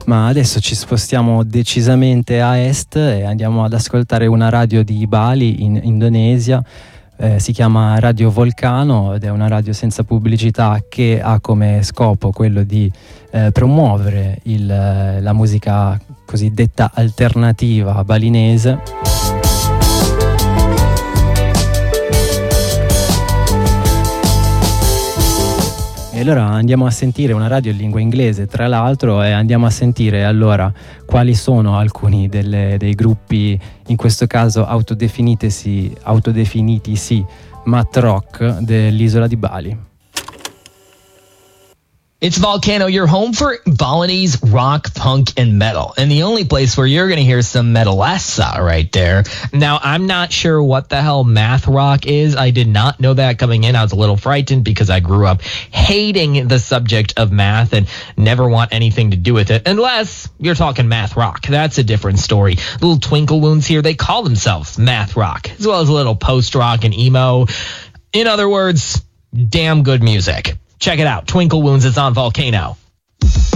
Ma adesso ci spostiamo decisamente a est e andiamo ad ascoltare una radio di Bali in Indonesia. Si chiama Radio Volcano ed è una radio senza pubblicità che ha come scopo quello di promuovere la musica cosiddetta alternativa balinese. E allora andiamo a sentire una radio in lingua inglese, tra l'altro, e andiamo a sentire allora quali sono alcuni dei gruppi, in questo caso autodefinitisi mat rock dell'isola di Bali. It's Volcano, your home for Balinese rock, punk, and metal. And the only place where you're going to hear some metalessa right there. Now, I'm not sure what the hell math rock is. I did not know that coming in. I was a little frightened because I grew up hating the subject of math and never want anything to do with it. Unless you're talking math rock. That's a different story. Little Twinkle Loons here, they call themselves math rock, as well as a little post rock and emo. In other words, damn good music. Check it out. Twinkle Wounds is on Volcano.